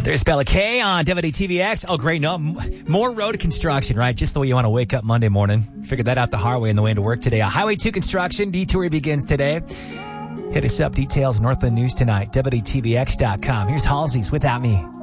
There's Bella K on WTVX. Oh, great. No, more road construction, right? Just the way you want to wake up Monday morning. Figured that out the hard way on the way into work today. Highway 2 construction detour begins today. Hit us up. Details, Northland News Tonight, WTVX.com. Here's Halsey's Without Me.